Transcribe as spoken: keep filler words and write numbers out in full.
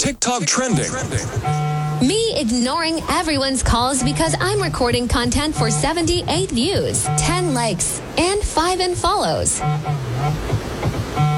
TikTok trending. Me ignoring everyone's calls because I'm recording content for seventy-eight views, ten likes, and five unfollows.